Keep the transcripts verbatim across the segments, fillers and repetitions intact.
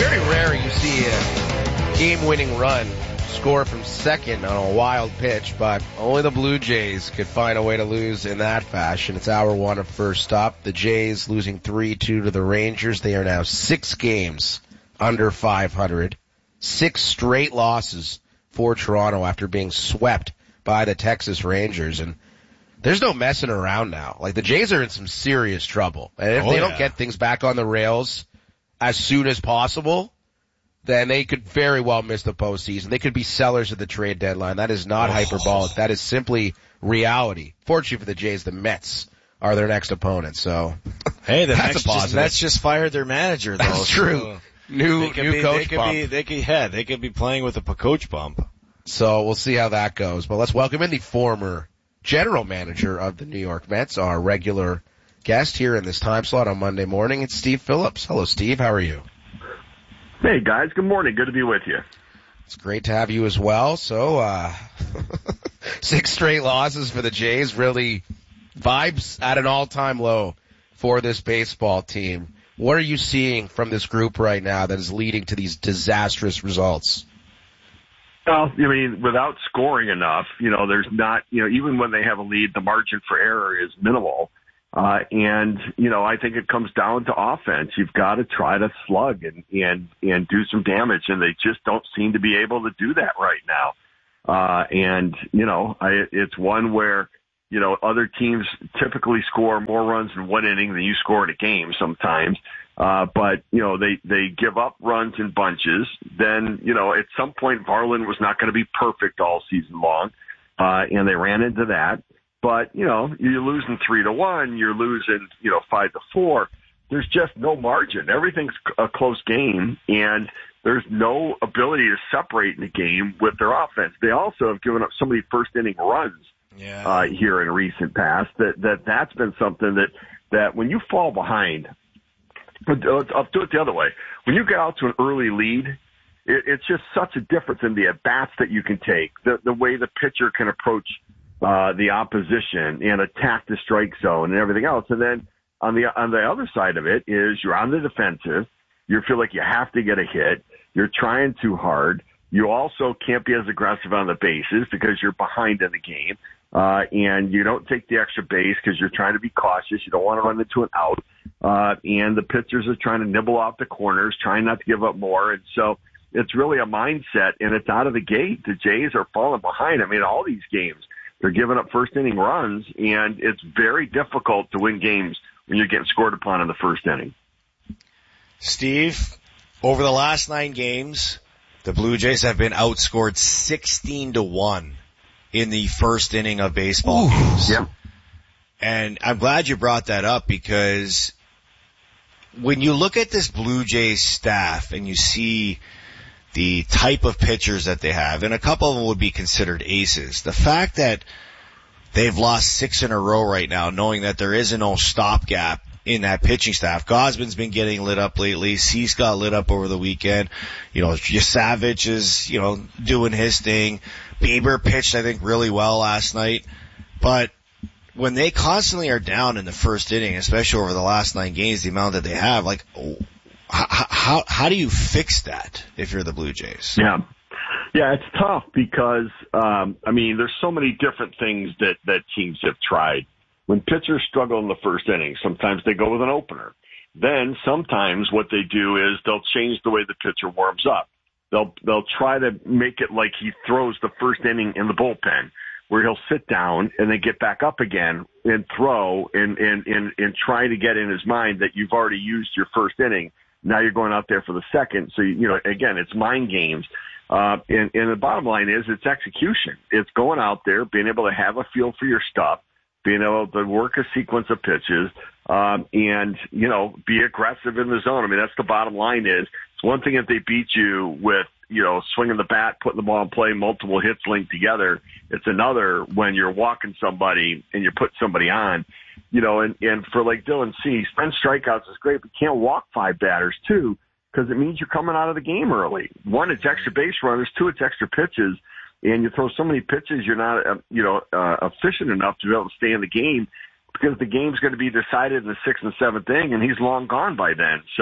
Very rare you see a game-winning run score from second on a wild pitch, but only the Blue Jays could find a way to lose in that fashion. It's hour one of First Up. The Jays losing three two to the Rangers. They are now six games under five hundred. Six straight losses for Toronto after being swept by the Texas Rangers. And there's no messing around now. Like, the Jays are in some serious trouble. And if oh, they yeah. don't get things back on the rails as soon as possible, then they could very well miss the postseason. They could be sellers at the trade deadline. That is not oh. hyperbolic. That is simply reality. Fortunately for the Jays, the Mets are their next opponent. So, hey, the that's Mets a positive. Just, Mets just fired their manager, though. That's true. So new new be, coach they could bump. Be, they could, yeah, they could be playing with a coach bump. So we'll see how that goes. But let's welcome in the former general manager of the New York Mets, our regular guest here in this time slot on Monday morning. It's Steve Phillips. Hello, Steve. How are you? Hey, guys. Good morning. Good to be with you. It's great to have you as well. So, uh, six straight losses for the Jays. Really vibes at an all-time low for this baseball team. What are you seeing from this group right now that is leading to these disastrous results? Well, I mean, without scoring enough, you know, there's not, you know, even when they have a lead, the margin for error is minimal. Uh, and, you know, I think it comes down to offense. You've got to try to slug and, and, and do some damage, and they just don't seem to be able to do that right now. Uh, and, you know, I, it's one where, you know, other teams typically score more runs in one inning than you score in a game sometimes. Uh, but, you know, they, they give up runs in bunches. Then, you know, at some point, Varland was not going to be perfect all season long. Uh, and they ran into that. But, you know, you're losing three to one, you're losing, you know, five to four. There's just no margin. Everything's a close game, and there's no ability to separate in the game with their offense. They also have given up so many first inning runs yeah. uh, here in recent past that, that that's been something that, that when you fall behind, but I'll do it the other way. When you get out to an early lead, it, it's just such a difference in the at-bats that you can take, the, the way the pitcher can approach Uh, the opposition and attack the strike zone and everything else. And then on the, on the other side of it is you're on the defensive. You feel like you have to get a hit. You're trying too hard. You also can't be as aggressive on the bases because you're behind in the game. Uh, and you don't take the extra base because you're trying to be cautious. You don't want to run into an out. Uh, and the pitchers are trying to nibble off the corners, trying not to give up more. And so it's really a mindset, and it's out of the gate. The Jays are falling behind. I mean, all these games, they're giving up first inning runs, and it's very difficult to win games when you're getting scored upon in the first inning. Steve, over the last nine games, the Blue Jays have been outscored sixteen to one in the first inning of baseball Ooh, games. Yeah. And I'm glad you brought that up, because when you look at this Blue Jays staff and you see the type of pitchers that they have, and a couple of them would be considered aces. The fact that they've lost six in a row right now, knowing that there is no stopgap in that pitching staff. Gosman's been getting lit up lately. Cease got lit up over the weekend. You know, Savage is, you know, doing his thing. Bieber pitched, I think, really well last night. But when they constantly are down in the first inning, especially over the last nine games, the amount that they have, like, oh, How, how, how do you fix that if you're the Blue Jays? Yeah. Yeah, it's tough because, um, I mean, there's so many different things that, that teams have tried. When pitchers struggle in the first inning, sometimes they go with an opener. Then sometimes what they do is they'll change the way the pitcher warms up. They'll, they'll try to make it like he throws the first inning in the bullpen, where he'll sit down and then get back up again and throw and, and, and, and try to get in his mind that you've already used your first inning. Now you're going out there for the second. So, you know, again, it's mind games. Uh, and, and the bottom line is it's execution. It's going out there, being able to have a feel for your stuff, being able to work a sequence of pitches, um, and, you know, be aggressive in the zone. I mean, that's the bottom line is it's one thing if they beat you with, you know, swinging the bat, putting the ball in play, multiple hits linked together. It's another when you're walking somebody and you put somebody on. You know, and, and for like Dylan Cease, ten strikeouts is great, but you can't walk five batters too, because it means you're coming out of the game early. One, it's extra base runners. Two, it's extra pitches. And you throw so many pitches, you're not, uh, you know, uh, efficient enough to be able to stay in the game, because the game's going to be decided in the sixth and seventh inning, and he's long gone by then. So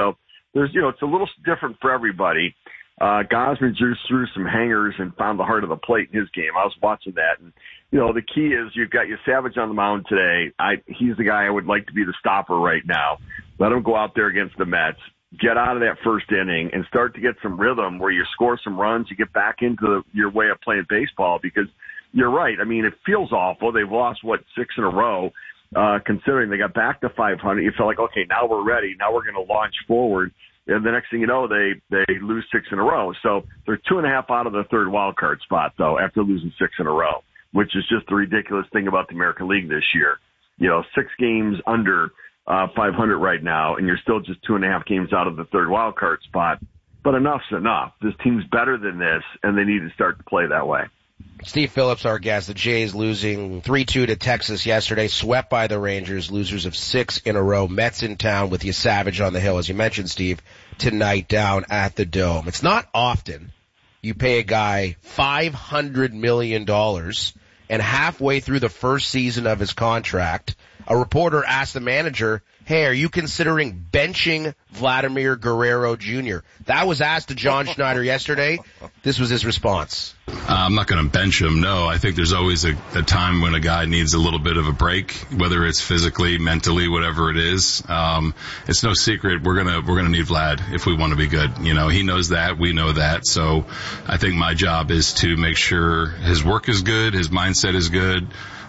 there's, you know, it's a little different for everybody. Uh, Gausman drew through some hangers and found the heart of the plate in his game. I was watching that, and you know, the key is you've got your Savage on the mound today. I, he's the guy I would like to be the stopper right now. Let him go out there against the Mets, get out of that first inning, and start to get some rhythm where you score some runs, you get back into the, your way of playing baseball, because you're right. I mean, it feels awful. They've lost, what, six in a row, uh, considering they got back to five hundred. You feel like, okay, now we're ready. Now we're going to launch forward. And the next thing you know, they, they lose six in a row. So they're two and a half out of the third wild card spot, though, after losing six in a row, which is just the ridiculous thing about the American League this year. You know, six games under uh, five hundred right now, and you're still just two and a half games out of the third wild card spot. But enough's enough. This team's better than this, and they need to start to play that way. Steve Phillips, our guest. The Jays losing three two to Texas yesterday, swept by the Rangers, losers of six in a row. Mets in town with you, Savage on the hill, as you mentioned, Steve, tonight down at the Dome. It's not often you pay a guy five hundred million dollars, and halfway through the first season of his contract, a reporter asked the manager, hey, are you considering benching Vladimir Guerrero Junior? That was asked to John Schneider yesterday. This was his response. Uh, I'm not going to bench him. No, I think there's always a, a time when a guy needs a little bit of a break, whether it's physically, mentally, whatever it is. Um, it's no secret we're gonna we're gonna need Vlad if we want to be good. You know, he knows that, we know that. So I think my job is to make sure his work is good, his mindset is good.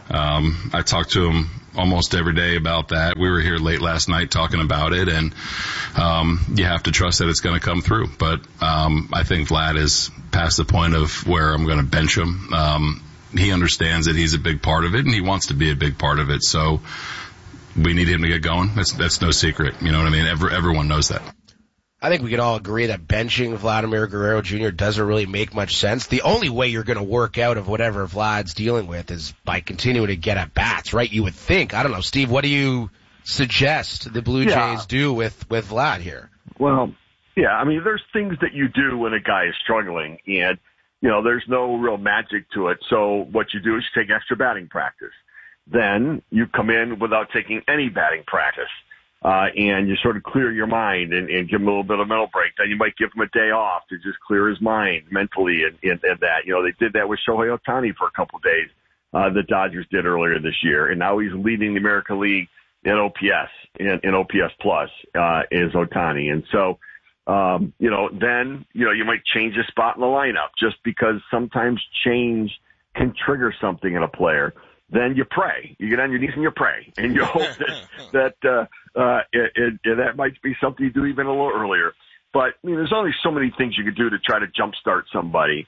Um, I talk to him almost every day about that. We were here late last night talking about it, and um, you have to trust that it's going to come through. But um, I think Vlad is past the point of where I'm going to bench him. Um, he understands that he's a big part of it, and he wants to be a big part of it. So we need him to get going. That's that's no secret. You know what I mean? Every, everyone knows that. I think we can all agree that benching Vladimir Guerrero Junior doesn't really make much sense. The only way you're going to work out of whatever Vlad's dealing with is by continuing to get at bats, right? You would think. I don't know, Steve, what do you suggest the Blue yeah. Jays do with, with Vlad here? Well, yeah, I mean, there's things that you do when a guy is struggling, and, you know, there's no real magic to it. So what you do is you take extra batting practice. Then you come in without taking any batting practice. Uh, and you sort of clear your mind and, and give him a little bit of mental break. Then you might give him a day off to just clear his mind mentally and, and, and that. You know, they did that with Shohei Ohtani for a couple of days, uh, the Dodgers did earlier this year. And now he's leading the American League in O P S, in, in O P S plus, uh, is Ohtani. And so, um, you know, then, you know, you might change a spot in the lineup just because sometimes change can trigger something in a player. Then you pray. You get on your knees and you pray, and you hope that that uh, uh, it, it, it, that might be something you do even a little earlier. But I mean, there's only so many things you could do to try to jumpstart somebody,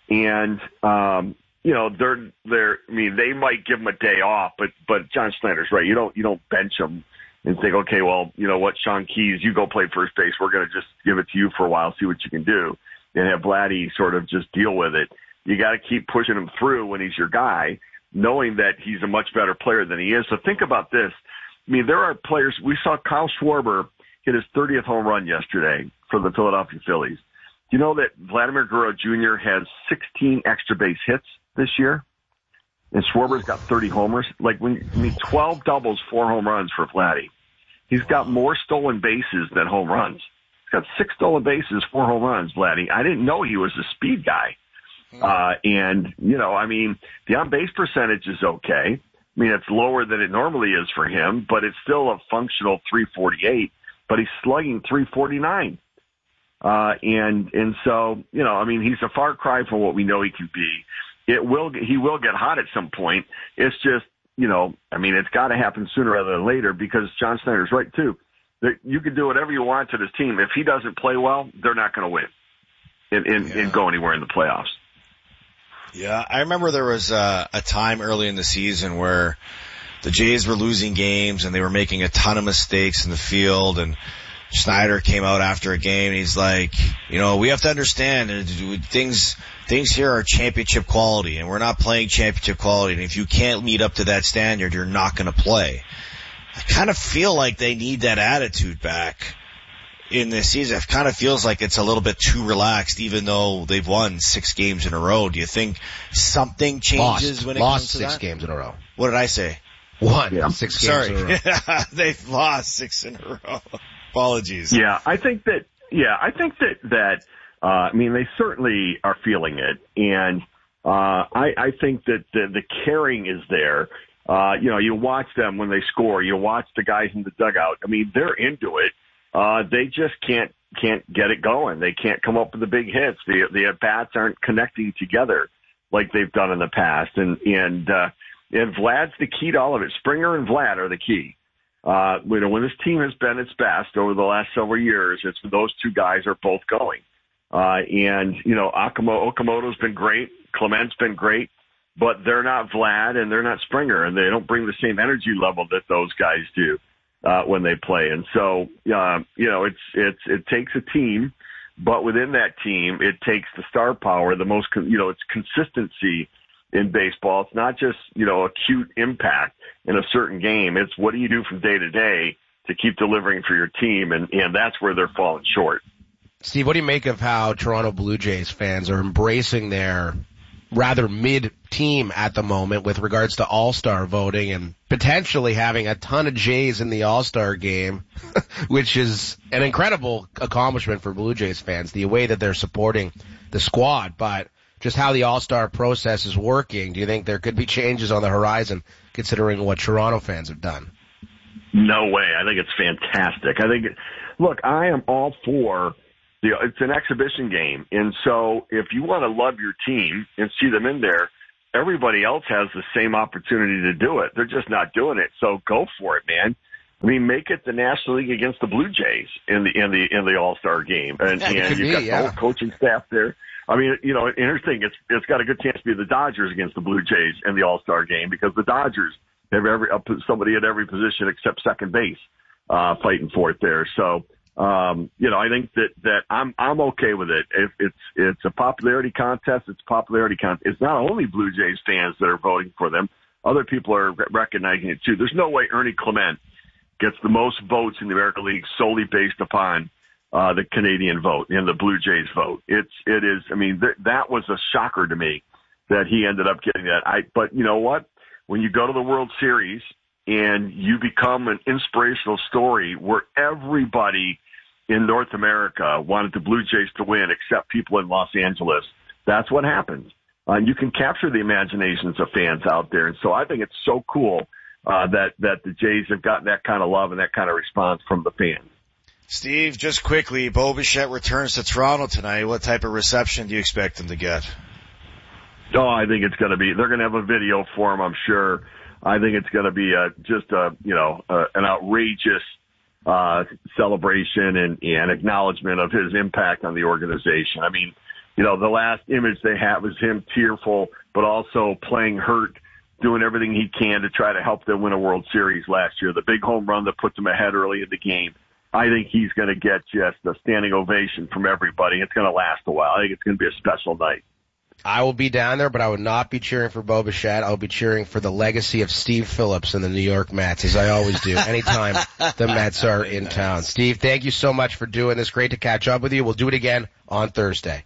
and um, you know, they're they're. I mean, they might give him a day off, but but John Schneider's right. You don't you don't bench him and think, okay, well, you know what, Sean Keyes, you go play first base. We're going to just give it to you for a while, see what you can do, and have Vladdy sort of just deal with it. You got to keep pushing him through when he's your guy, knowing that he's a much better player than he is. So think about this. I mean, there are players. We saw Kyle Schwarber hit his thirtieth home run yesterday for the Philadelphia Phillies. Do you know that Vladimir Guerrero Junior has sixteen extra base hits this year? And Schwarber's got thirty homers. Like, when I mean, twelve doubles, four home runs for Vladdy. He's got more stolen bases than home runs. He's got six stolen bases, four home runs, Vladdy. I didn't know he was a speed guy. Uh, and, you know, I mean, the on-base percentage is okay. I mean, it's lower than it normally is for him, but it's still a functional three forty-eight, but he's slugging three forty-nine. Uh, and, and so, you know, I mean, he's a far cry from what we know he can be. It will, he will get hot at some point. It's just, you know, I mean, it's got to happen sooner rather than later, because John Snyder's right too. That you can do whatever you want to this team. If he doesn't play well, they're not going to win and, and, Yeah. and go anywhere in the playoffs. Yeah, I remember there was a, a time early in the season where the Jays were losing games and they were making a ton of mistakes in the field, and Schneider came out after a game and he's like, you know, we have to understand things, things here are championship quality and we're not playing championship quality. And if you can't meet up to that standard, you're not going to play. I kind of feel like they need that attitude back in this season. It kind of feels like it's a little bit too relaxed, even though they've won six games in a row. Do you think something changes Lost. when it Lost comes to six that? games in a row. What did I say? One. Yeah. Six games Sorry. in a row. They've lost six in a row. Apologies. Yeah, I think that, yeah, I think that, that, uh, I mean, they certainly are feeling it. And, uh, I, I think that the, the caring is there. Uh, you know, you watch them when they score, you watch the guys in the dugout. I mean, they're into it. Uh, they just can't, can't get it going. They can't come up with the big hits. The, the at-bats aren't connecting together like they've done in the past. And, and, uh, and Vlad's the key to all of it. Springer and Vlad are the key. Uh, you know, when this team has been its best over the last several years, it's those two guys are both going. Uh, and, you know, Okamoto, Okamoto's been great. Clement's been great, but they're not Vlad and they're not Springer, and they don't bring the same energy level that those guys do, uh, when they play. And so, uh, you know, it's, it's, it takes a team, but within that team, it takes the star power, the most, con- you know, it's consistency in baseball. It's not just, you know, acute impact in a certain game. It's what do you do from day to day to keep delivering for your team, and, and that's where they're falling short. Steve, what do you make of how Toronto Blue Jays fans are embracing their rather mid-team at the moment with regards to All-Star voting and potentially having a ton of Jays in the All-Star game, which is an incredible accomplishment for Blue Jays fans, the way that they're supporting the squad. But just how the All-Star process is working, do you think there could be changes on the horizon considering what Toronto fans have done? No way. I think it's fantastic. I think, look, I am all for the, it's an exhibition game. And so if you want to love your team and see them in there, everybody else has the same opportunity to do it. They're just not doing it. So go for it, man. I mean, make it the National League against the Blue Jays in the, in the, in the All-Star game. And, and you've be, got yeah. the whole coaching staff there. I mean, you know, interesting. It's, it's got a good chance to be the Dodgers against the Blue Jays in the All-Star game because the Dodgers have every, somebody at every position except second base, uh, fighting for it there. So, Um, you know, I think that, that I'm, I'm okay with it. If it's, it's a popularity contest. It's a popularity contest. It's not only Blue Jays fans that are voting for them. Other people are recognizing it too. There's no way Ernie Clement gets the most votes in the American League solely based upon, uh, the Canadian vote and the Blue Jays vote. It's, it is, I mean, th- that was a shocker to me that he ended up getting that. I, but you know what? When you go to the World Series and you become an inspirational story where everybody in North America wanted the Blue Jays to win except people in Los Angeles, that's what happens. Uh, you can capture the imaginations of fans out there. And so I think it's so cool uh, that, that the Jays have gotten that kind of love and that kind of response from the fans. Steve, just quickly, Bo Bichette returns to Toronto tonight. What type of reception do you expect him to get? Oh, I think it's going to be, they're going to have a video for him, I'm sure. I think it's going to be a, just a, you know, a, an outrageous uh, celebration and, and acknowledgement of his impact on the organization. I mean, you know, the last image they have is him tearful, but also playing hurt, doing everything he can to try to help them win a World Series last year. The big home run that puts them ahead early in the game. I think he's going to get just a standing ovation from everybody. It's going to last a while. I think it's going to be a special night. I will be down there, but I would not be cheering for Bo Bichette. I'll be cheering for the legacy of Steve Phillips and the New York Mets, as I always do anytime the Mets are in town. Steve, thank you so much for doing this. Great to catch up with you. We'll do it again on Thursday.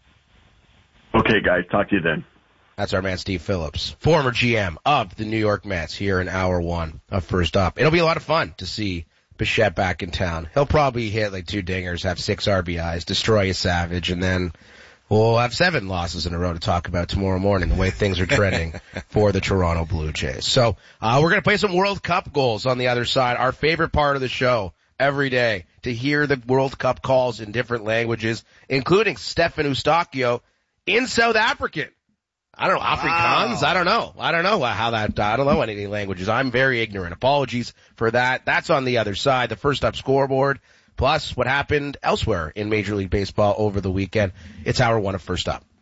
Okay, guys. Talk to you then. That's our man, Steve Phillips, former G M of the New York Mets, here in hour one of First Up. It'll be a lot of fun to see Bichette back in town. He'll probably hit like two dingers, have six R B Is, destroy a Savage, and then we'll have seven losses in a row to talk about tomorrow morning, the way things are trending for the Toronto Blue Jays. So, uh, we're going to play some World Cup goals on the other side. Our favorite part of the show every day, to hear the World Cup calls in different languages, including Stefan Eustáquio in South African. I don't know, Afrikaans? Wow. I don't know. I don't know how that, I don't know any languages. I'm very ignorant. Apologies for that. That's on the other side. The First Up scoreboard. Plus, what happened elsewhere in Major League Baseball over the weekend. It's hour one of First Up.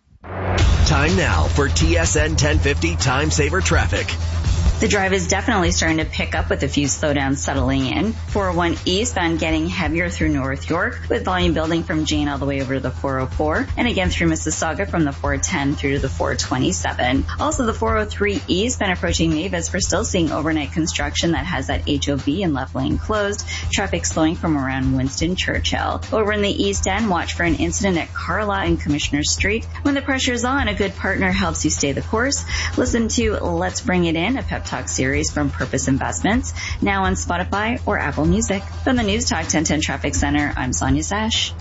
Time now for T S N ten fifty Time Saver Traffic. The drive is definitely starting to pick up with a few slowdowns settling in. four oh one eastbound getting heavier through North York, with volume building from Jane all the way over to the four oh four, and again through Mississauga from the four ten through to the four twenty-seven. Also, the four oh three eastbound approaching Mavis, we're still seeing overnight construction that has that H O V and left lane closed. Traffic slowing from around Winston Churchill. Over in the East End, watch for an incident at Carla and Commissioner Street. When the pressure's on, a good partner helps you stay the course. Listen to Let's Bring It In, a pep Talk series from Purpose Investments, now on Spotify or Apple Music. From the News Talk ten ten Traffic Center, I'm Sonia Sash.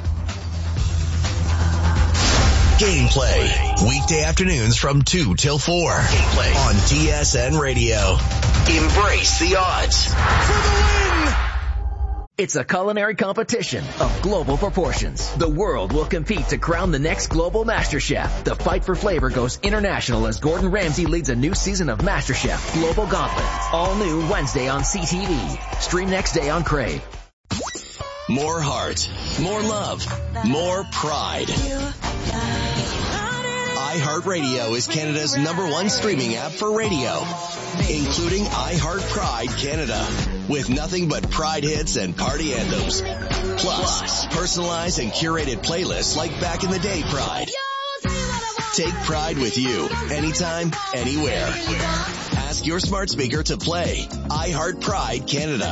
Gameplay, weekday afternoons from two till four. Gameplay on T S N Radio. Embrace the odds for the win. It's a culinary competition of global proportions. The world will compete to crown the next global Master Chef. The fight for flavor goes international as Gordon Ramsay leads a new season of Master Chef Global Gauntlet. All new Wednesday on C T V. Stream next day on Crave. More heart, more love, more pride. iHeartRadio is Canada's number one streaming app for radio, including iHeart Pride Canada, with nothing but Pride hits and party anthems. Plus, personalized and curated playlists like Back in the Day Pride. Take Pride with you, anytime, anywhere. Ask your smart speaker to play iHeart Pride Canada.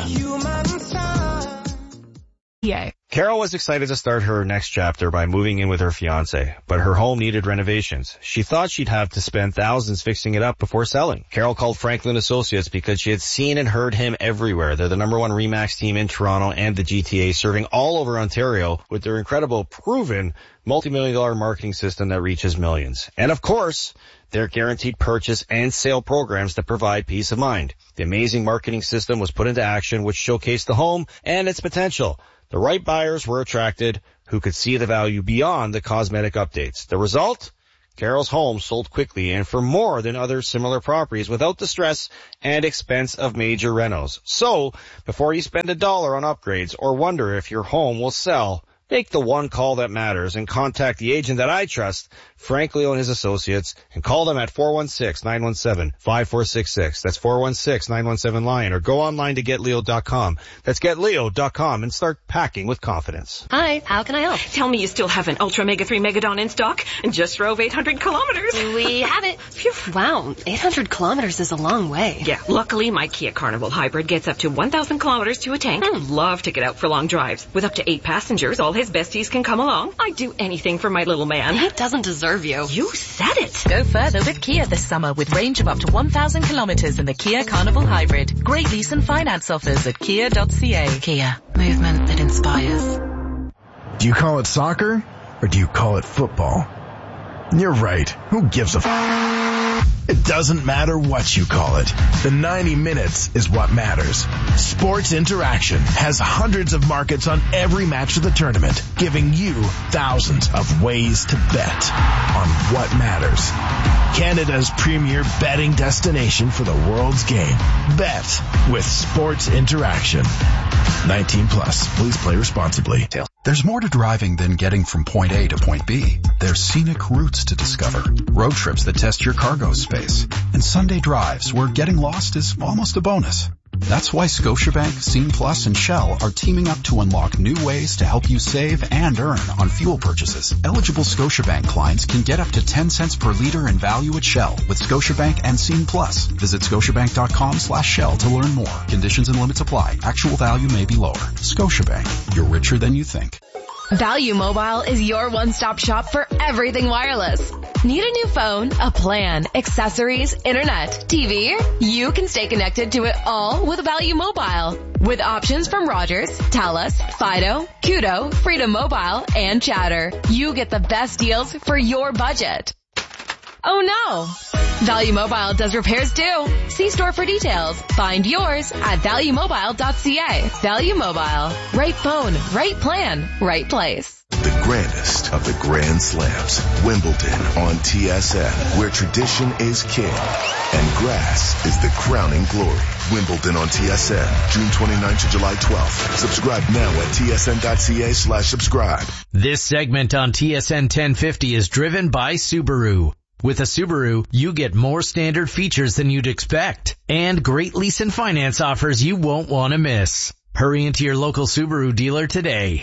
Yeah. Carol was excited to start her next chapter by moving in with her fiancé, but her home needed renovations. She thought she'd have to spend thousands fixing it up before selling. Carol called Franklin Associates because she had seen and heard him everywhere. They're the number one RE/MAX team in Toronto and the G T A, serving all over Ontario with their incredible, proven, multi-million dollar marketing system that reaches millions. And of course, their guaranteed purchase and sale programs that provide peace of mind. The amazing marketing system was put into action, which showcased the home and its potential. The right buyers were attracted who could see the value beyond the cosmetic updates. The result? Carol's home sold quickly and for more than other similar properties without the stress and expense of major renos. So, before you spend a dollar on upgrades or wonder if your home will sell, make the one call that matters and contact the agent that I trust, Frank Leo and his associates, and call them at four one six, nine one seven, five four six six. That's four one six, nine one seven, LION, or go online to get leo dot com. That's get leo dot com and start packing with confidence. Hi, how can I help? Tell me you still have an Ultra Mega three Megadon in stock and just drove eight hundred kilometers. We have it. Phew. Wow, eight hundred kilometers is a long way. Yeah, luckily my Kia Carnival Hybrid gets up to one thousand kilometers to a tank. Mm. Love to get out for long drives. With up to eight passengers, all his besties can come along. I'd do anything for my little man. He doesn't deserve you. You said it. Go further with Kia this summer with range of up to one thousand kilometers in the Kia Carnival Hybrid. Great lease and finance offers at kia dot c a. Kia, movement that inspires. Do you call it soccer or do you call it football? You're right. Who gives a f***? It doesn't matter what you call it. The ninety minutes is what matters. Sports Interaction has hundreds of markets on every match of the tournament, giving you thousands of ways to bet on what matters. Canada's premier betting destination for the world's game. Bet with Sports Interaction. nineteen plus. Please play responsibly. There's more to driving than getting from point A to point B. There's scenic routes to discover, road trips that test your cargo space, and Sunday drives where getting lost is almost a bonus. That's why Scotiabank, Scene Plus, and Shell are teaming up to unlock new ways to help you save and earn on fuel purchases. Eligible Scotiabank clients can get up to ten cents per liter in value at Shell with Scotiabank and Scene Plus. Visit scotiabank.com slash Shell to learn more. Conditions and limits apply. Actual value may be lower. Scotiabank. You're richer than you think. Value Mobile is your one-stop shop for everything wireless. Need a new phone, a plan, accessories, internet, T V? You can stay connected to it all with Value Mobile. With options from Rogers, Telus, Fido, Kudo, Freedom Mobile, and Chatter, you get the best deals for your budget. Oh no! Value Mobile does repairs too. See store for details. Find yours at value mobile dot c a. Value Mobile. Right phone, right plan, right place. The grandest of the Grand Slams. Wimbledon on T S N, where tradition is king and grass is the crowning glory. Wimbledon on T S N, June twenty-ninth to July twelfth. Subscribe now at T S N dot C A slash subscribe. This segment on T S N ten fifty is driven by Subaru. With a Subaru, you get more standard features than you'd expect and great lease and finance offers you won't want to miss. Hurry into your local Subaru dealer today.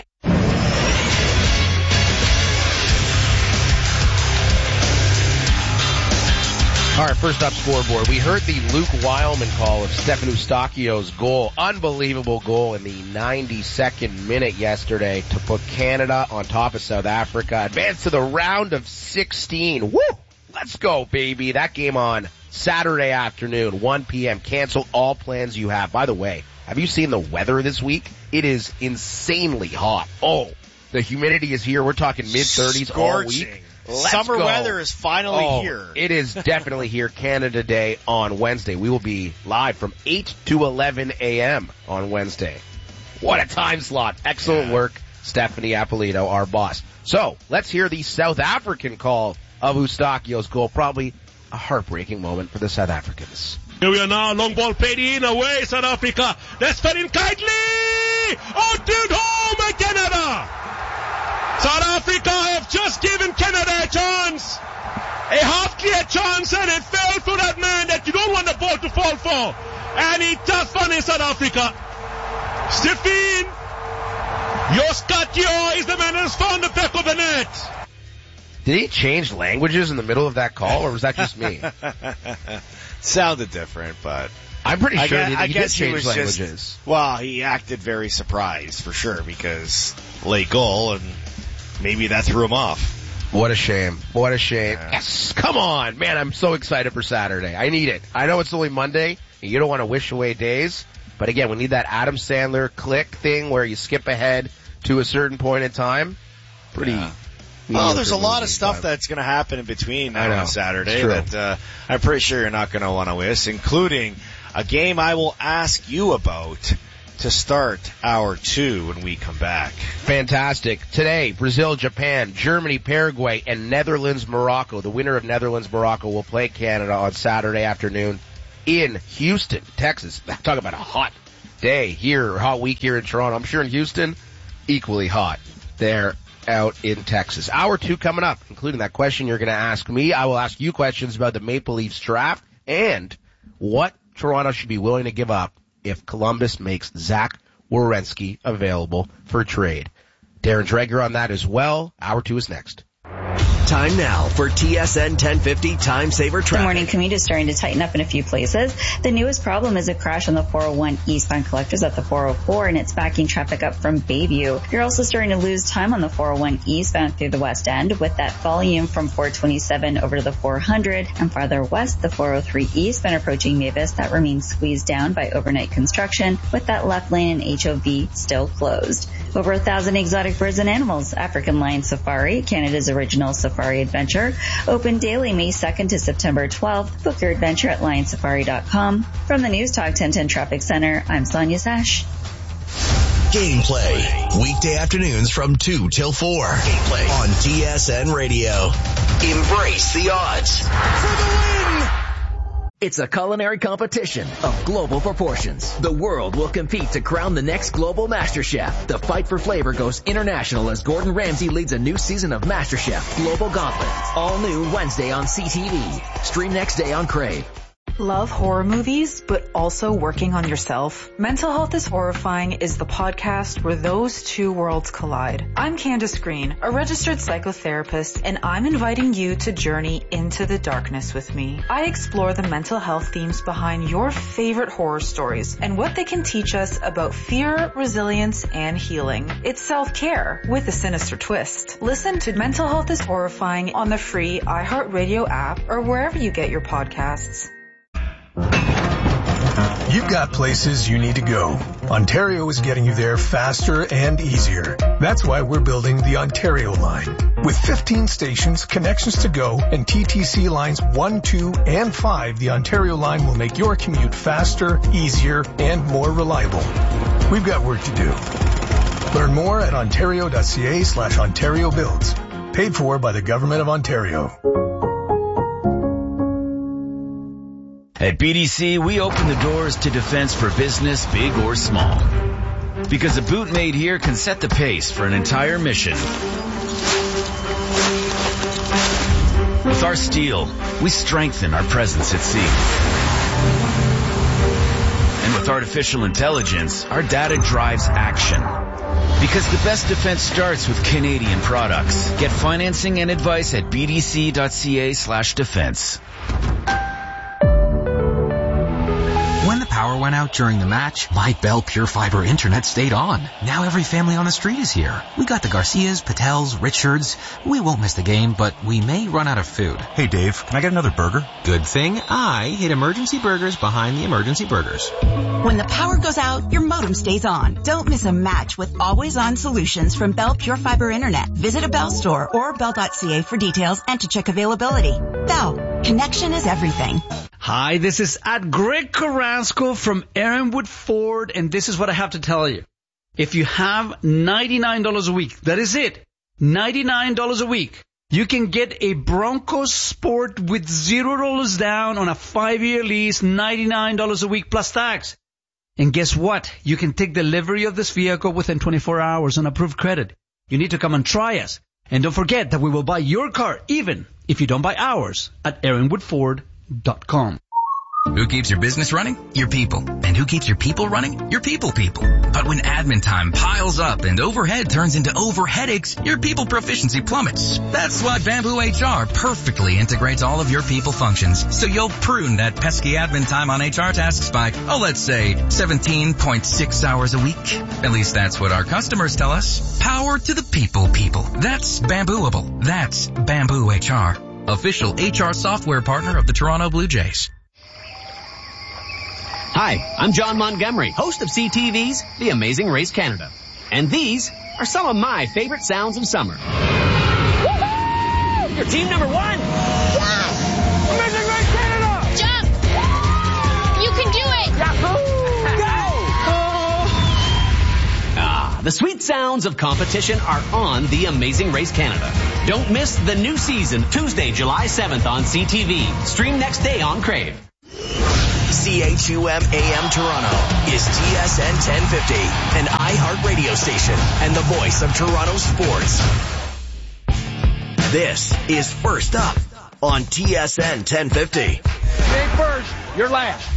All right, first up scoreboard. We heard the Luke Weilman call of Stefan Eustachio's goal. Unbelievable goal in the ninety-second minute yesterday to put Canada on top of South Africa. Advance to the round of sixteen. Woo! Let's go, baby. That game on Saturday afternoon, one p.m. Cancel all plans you have. By the way, have you seen the weather this week? It is insanely hot. Oh, the humidity is here. We're talking mid-thirties all week. Let's Summer go. weather is finally oh, here. It is definitely here. Canada Day on Wednesday. We will be live from eight to eleven a.m. on Wednesday. What a time slot. Excellent yeah. work, Stephanie Apolito, our boss. So, let's hear the South African call of Eustachio's goal. Probably a heartbreaking moment for the South Africans. Here we are now, long ball played in, away, South Africa. That's fed in kindly! Out and home, Canada! South Africa have just given Canada a chance. A half-clear chance, and it fell for that man that you don't want the ball to fall for. And he tough on in South Africa. Stephen Eustachio is the man who's found the back of the net. Did he change languages in the middle of that call, or was that just me? Sounded different, but I'm pretty sure I, he, I he guess did change he was languages. Just, well, he acted very surprised for sure because late goal, and maybe that threw him off. What a shame. What a shame. Yeah. Yes, come on, man. I'm so excited for Saturday. I need it. I know it's only Monday, and you don't want to wish away days. But again, we need that Adam Sandler click thing where you skip ahead to a certain point in time. Pretty. Yeah. Well, there's a lot of stuff time. that's going to happen in between now on Saturday that uh, I'm pretty sure you're not going to want to miss, including a game I will ask you about to start hour two when we come back. Fantastic. Today, Brazil, Japan, Germany, Paraguay, and Netherlands, Morocco. The winner of Netherlands, Morocco will play Canada on Saturday afternoon in Houston, Texas. Talk about a hot day here, hot week here in Toronto. I'm sure in Houston, equally hot there out in Texas. Hour two coming up, including that question you're going to ask me. I will ask you questions about the Maple Leafs draft and what Toronto should be willing to give up if Columbus makes Zach Werenski available for trade. Darren Dreger on that as well. Hour two is next. Time now for T S N ten fifty Time Saver Traffic. The morning commute is starting to tighten up in a few places. The newest problem is a crash on the four oh one eastbound collectors at the four oh four, and it's backing traffic up from Bayview. You're also starting to lose time on the four oh one eastbound through the West End with that volume from four twenty-seven over to the four hundred, and farther west, the four oh three eastbound approaching Mavis, that remains squeezed down by overnight construction with that left lane in H O V still closed. Over a thousand exotic birds and animals. African Lion Safari, Canada's original safari adventure, open daily May second to September twelfth. Book your adventure at lion safari dot com. From the News Talk ten ten Traffic Center, I'm Sonia Sash. Gameplay, weekday afternoons from two till four. Gameplay on T S N Radio. Embrace the odds for the win. It's a culinary competition of global proportions. The world will compete to crown the next global MasterChef. The fight for flavor goes international as Gordon Ramsay leads a new season of MasterChef Global Gauntlet. All new Wednesday on C T V. Stream next day on Crave. Love horror movies, but also working on yourself? Mental Health is Horrifying is the podcast where those two worlds collide. I'm Candace Green, a registered psychotherapist, and I'm inviting you to journey into the darkness with me. I explore the mental health themes behind your favorite horror stories and what they can teach us about fear, resilience, and healing. It's self-care with a sinister twist. Listen to Mental Health is Horrifying on the free iHeartRadio app or wherever you get your podcasts. You've got places you need to go. Ontario is getting you there faster and easier. That's why we're building the Ontario line. With fifteen stations, connections to go, and T T C lines one, two, and five, the Ontario line will make your commute faster, easier, and more reliable. We've got work to do. Learn more at ontario.ca slash Ontario Builds. Paid for by the Government of Ontario. At B D C, we open the doors to defense for business, big or small. Because a boot made here can set the pace for an entire mission. With our steel, we strengthen our presence at sea. And with artificial intelligence, our data drives action. Because the best defense starts with Canadian products. Get financing and advice at bdc.ca slash defense. When the power power went out during the match, my Bell Pure Fiber internet stayed on. Now every family on the street is here. We got the Garcias, Patels, Richards. We won't miss the game, but we may run out of food. Hey Dave, can I get another burger? Good thing I hid Emergency Burgers behind the Emergency Burgers. When the power goes out, your modem stays on. Don't miss a match with always-on solutions from Bell Pure Fiber Internet. Visit a Bell store or bell dot c a for details and to check availability. Bell, connection is everything. Hi, this is at Greg Carrasco from Aaronwood Ford, and this is what I have to tell you. If you have ninety-nine dollars a week, that is it, ninety-nine dollars a week, you can get a Bronco Sport with zero dollars down on a five-year lease, ninety-nine dollars a week plus tax. And guess what? You can take delivery of this vehicle within twenty-four hours on approved credit. You need to come and try us. And don't forget that we will buy your car even if you don't buy ours at aaronwood ford dot com. Who keeps your business running? Your people. And who keeps your people running? Your people people. But when admin time piles up and overhead turns into over headaches, your people proficiency plummets. That's why Bamboo H R perfectly integrates all of your people functions. So you'll prune that pesky admin time on H R tasks by, oh, let's say seventeen point six hours a week. At least that's what our customers tell us. Power to the people people. That's Bambooable. That's Bamboo H R. Official H R software partner of the Toronto Blue Jays. Hi, I'm John Montgomery, host of C T V's The Amazing Race Canada. And these are some of my favorite sounds of summer. Woo-hoo! Your team number one! Yeah! Amazing Race Canada! Jump! You can do it! Yahoo! Go! Ah, the sweet sounds of competition are on The Amazing Race Canada. Don't miss the new season, Tuesday, July seventh on C T V. Stream next day on Crave. C H U M A M Toronto is T S N ten fifty, an iHeart radio station and the voice of Toronto sports. This is First Up on T S N ten fifty. You ain't first, you're last.